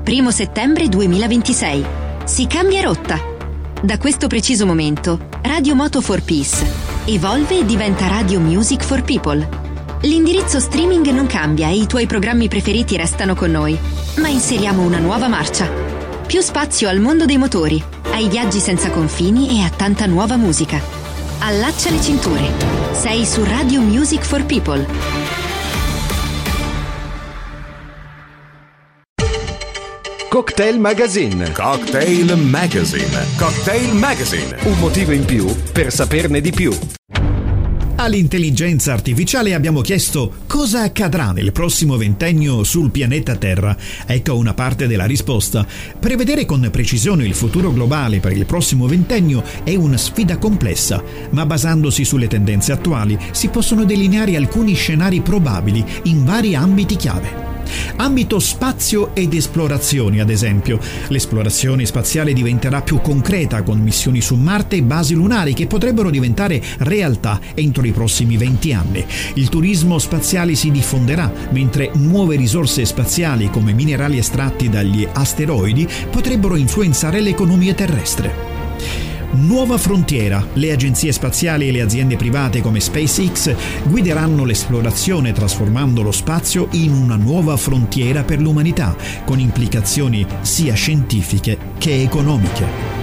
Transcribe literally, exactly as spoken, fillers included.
primo settembre duemilaventisei. Si cambia rotta. Da questo preciso momento, Radio Moto for Peace evolve e diventa Radio Music for People. L'indirizzo streaming non cambia e i tuoi programmi preferiti restano con noi, ma inseriamo una nuova marcia. Più spazio al mondo dei motori, ai viaggi senza confini e a tanta nuova musica. Allaccia le cinture. Sei su Radio Music for People. Cocktail Magazine. Cocktail Magazine. Cocktail Magazine. Un motivo in più per saperne di più. All'intelligenza artificiale abbiamo chiesto cosa accadrà nel prossimo ventennio sul pianeta Terra. Ecco una parte della risposta. Prevedere con precisione il futuro globale per il prossimo ventennio è una sfida complessa, ma basandosi sulle tendenze attuali si possono delineare alcuni scenari probabili in vari ambiti chiave. Ambito spazio ed esplorazioni, ad esempio. L'esplorazione spaziale diventerà più concreta con missioni su Marte e basi lunari che potrebbero diventare realtà entro i prossimi venti anni. Il turismo spaziale si diffonderà, mentre nuove risorse spaziali come minerali estratti dagli asteroidi potrebbero influenzare l'economia terrestre. Nuova frontiera. Le agenzie spaziali e le aziende private come SpaceX guideranno l'esplorazione trasformando lo spazio in una nuova frontiera per l'umanità, con implicazioni sia scientifiche che economiche.